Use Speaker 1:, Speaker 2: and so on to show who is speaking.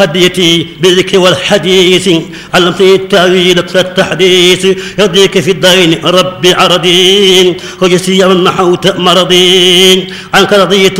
Speaker 1: هديتي بالذكر والحديث علمتني التأويل كالتحديث يرضيك في الدين ربي عرضي وجسي من محوت مرضي عنك رضيت